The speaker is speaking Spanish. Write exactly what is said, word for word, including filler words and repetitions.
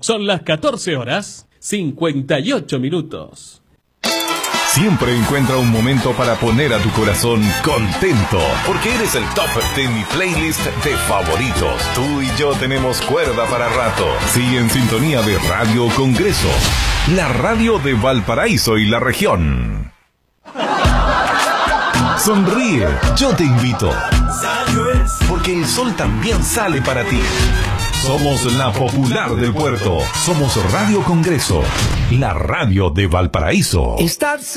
Son las catorce horas, cincuenta y ocho minutos. Siempre encuentra un momento para poner a tu corazón contento, porque eres el top de mi playlist de favoritos. Tú y yo tenemos cuerda para rato. Sigue en sintonía de Radio Congreso, la radio de Valparaíso y la región. Sonríe, yo te invito, porque el sol también sale para ti. Somos la popular del puerto. Somos Radio Congreso, la radio de Valparaíso. Estar